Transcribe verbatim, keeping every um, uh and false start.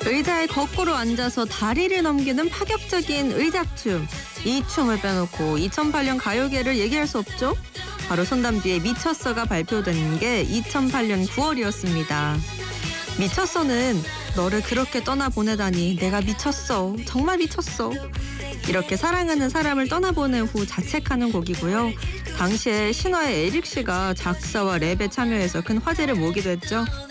의자에 거꾸로 앉아서 다리를 넘기는 파격적인 의작춤. 이 춤을 빼놓고 이천팔 년 가요계를 얘기할 수 없죠. 바로 손담비의 미쳤어가 발표된 게 이천팔 년 구월이었습니다. 미쳤어는 너를 그렇게 떠나보내다니 내가 미쳤어. 정말 미쳤어. 이렇게 사랑하는 사람을 떠나보낸 후 자책하는 곡이고요. 당시에 신화의 에릭 씨가 작사와 랩에 참여해서 큰 화제를 모으기도 했죠.